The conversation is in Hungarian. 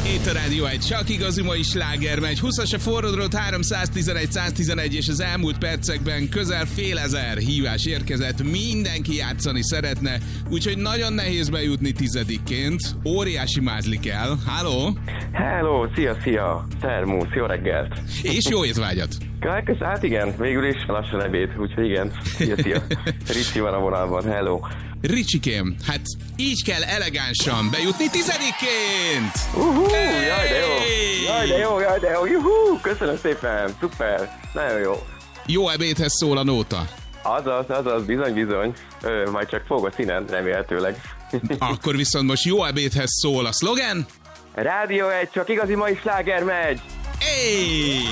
Itt a Rádió egy csak igazi mai slágermegy. 20-as a forrodról 311 és az elmúlt percekben közel fél ezer hívás érkezett. Mindenki játszani szeretne, úgyhogy nagyon nehéz bejutni tizedikként. Óriási mázli kell. Halló! Hello, szia! Szervusz, jó reggelt! És jó étvágyat! Hát igen, végül is lassan ebéd, úgyhogy igen. Szia! Ricsi van a vonalban, hello! Ricsikém, hát így kell elegánsan bejutni tizedikként! Jaj de jó, juhú! Köszönöm szépen, szuper, nagyon jó! Jó ebédhez szól a nóta. Azaz, bizony. Majd csak fog a színen, remélhetőleg. Akkor viszont most jó ebédhez szól a szlogen. Rádió egy csak igazi mai sláger megy! Hey!